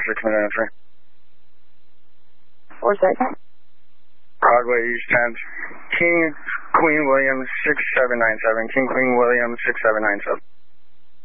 693. What's that? Broadway, East 10th. King Queen William 6797. King Queen William 6797.